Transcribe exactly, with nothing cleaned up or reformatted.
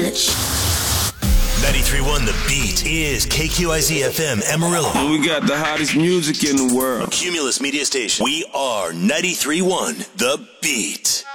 bitch. ninety-three point one The Beat is K Q I Z F M Amarillo. And we got the hottest music in the world. Cumulus Media Station. We are ninety-three point one The Beat.